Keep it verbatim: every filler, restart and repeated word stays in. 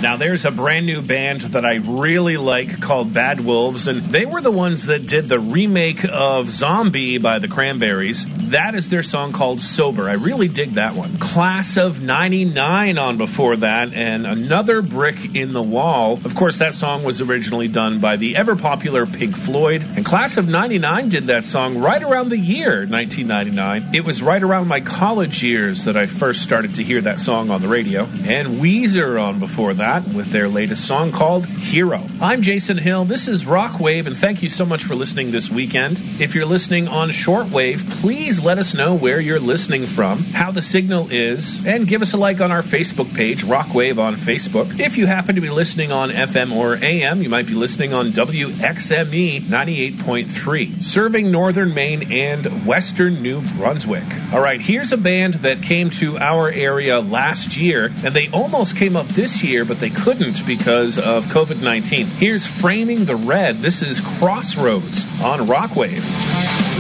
Now, there's a brand new band that I really like called Bad Wolves, and they were the ones that did the remake of Zombie by the Cranberries. That is their song called Sober. I really dig that one. Class of ninety-nine on before that, and Another Brick in the Wall. Of course, that song was originally done by the ever-popular Pink Floyd, and Class of ninety-nine did that song right around the year nineteen ninety-nine. It was right around my college years that I first started to hear that song on the radio. And Weezer on before that, with their latest song called Hero. I'm Jason Hill. This is Rockwave, and thank you so much for listening this weekend. If you're listening on shortwave, please let us know where you're listening from, how the signal is, and give us a like on our Facebook page, Rockwave on Facebook. If you happen to be listening on F M or A M, you might be listening on W X M E ninety-eight point three, serving northern Maine and western New Brunswick. All right, here's a band that came to our area last year, and they almost came up this year, but they couldn't because of covid nineteen. Here's Framing the Red. This is Crossroads on Rockwave.